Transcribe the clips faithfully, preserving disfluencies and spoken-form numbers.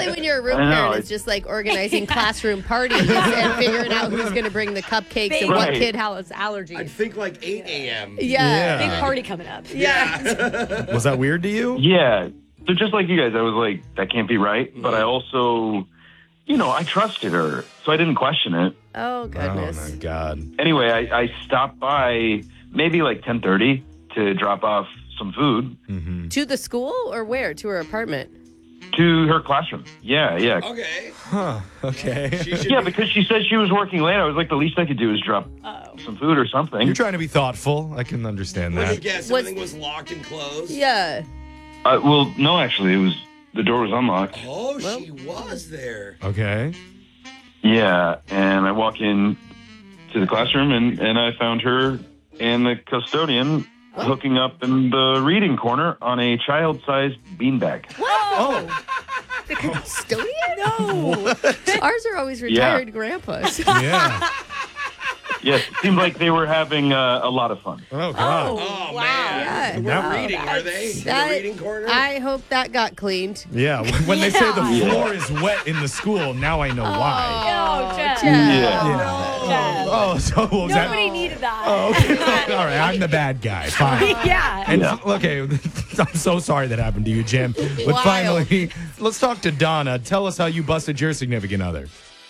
Especially when you're a room I know, parent, it's- it's just like organizing classroom parties and figuring out who's going to bring the cupcakes and what Right. kid has allergies. I'd think like eight a.m. Yeah. Yeah. Big party coming up. Yeah. Was that weird to you? Yeah. So just like you guys, I was like, that can't be right. But I also, you know, I trusted her, so I didn't question it. Oh, Oh goodness. my God. Anyway, I, I stopped by maybe like ten thirty to drop off some food Mm-hmm. To the school or where? To her apartment? to her classroom. Yeah, yeah. Okay. Huh. Okay. She should Yeah, be- because she said she was working late. I was like, the least I could do is drop Uh-oh. some food or something. You're trying to be thoughtful. I can understand Let me that. guess, What's- everything was locked and closed? Yeah. Uh, well, no, actually, it was the door was unlocked. Oh, Well- she was there. Okay. Yeah, and I walk in to the classroom, and, and I found her and the custodian hooking up in the reading corner on a child-sized beanbag. Oh. The custodian? No. Ours are always Yeah. retired grandpas. Yeah. Yes, it seemed like they were having uh, a lot of fun. Oh God. Oh, wow. man. Yeah. We're reading, are they? In That- the reading corner? I hope that got cleaned. Yeah. When they say the Yeah. floor is wet in the school, now I know why. Oh, Jeff. Yeah. Yeah. Oh, so was that? Nobody needed that. Oh, okay. All right. I'm the bad guy. Fine. yeah. And Yeah. okay, I'm so sorry that happened to you, Jim. But Wild. finally, let's talk to Donna. Tell us how you busted your significant other.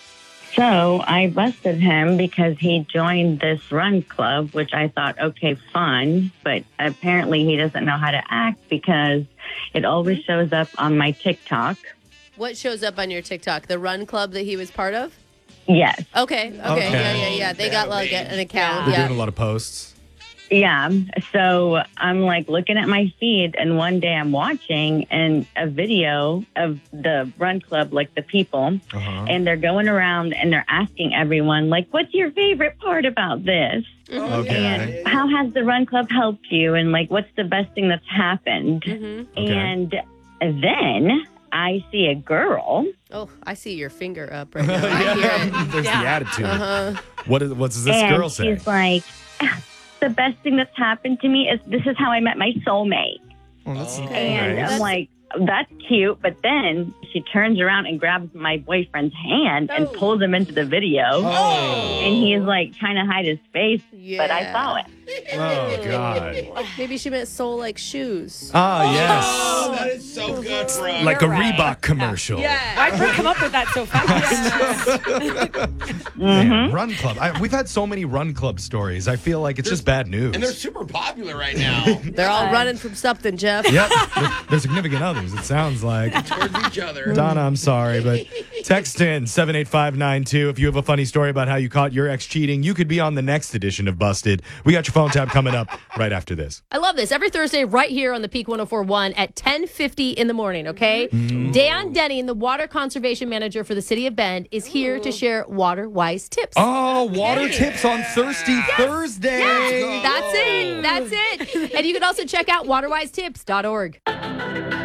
So I busted him because he joined this run club, which I thought, okay, fun. But apparently he doesn't know how to act because it always shows up on my TikTok. What shows up on your TikTok? The run club that he was part of? Yes. Okay. Okay. Okay. Yeah, yeah, yeah. They got like an account. They're Yeah. doing a lot of posts. Yeah. So I'm like looking at my feed, and one day I'm watching and a video of the run club, like the people, Uh-huh. and they're going around and they're asking everyone, like, what's your favorite part about this? Okay. And how has the run club helped you? And like, what's the best thing that's happened? Mhm. Okay. And then I see a girl. Oh, I see your finger up right now. I hear yeah, it. there's the Yeah. attitude. Uh-huh. What is what does this and girl say? she's like, the best thing that's happened to me is this is how I met my soulmate. Oh, that's Okay. And nice. I'm like, that's cute. But then she turns around and grabs my boyfriend's hand and Oh. pulls him into the video. Oh. And he's like trying to hide his face, Yeah. but I saw it. Oh God. Maybe she meant soul like shoes. Ah Oh, yes. that is so good, bro. Like a You're right. Reebok commercial. Why'd we come up with that so fast? Man, Run Club. I, we've had so many Run Club stories. I feel like it's just bad news. And they're super popular right now They're all running from something, Jeff. Yep. They're, they're significant others, it sounds like. towards each other. Donna, I'm sorry, but text in seven eight five nine two if you have a funny story about how you caught your ex cheating. You could be on the next edition of Busted. We got your phone tab coming up right after this. I love this. Every Thursday, right here on the Peak one oh four point one at ten fifty in the morning, okay? Dan Denning, the water conservation manager for the city of Bend, is here to share water-wise tips. Oh, water tips on Thirsty Thursday. That's it. That's it. And you can also check out water wise tips dot org.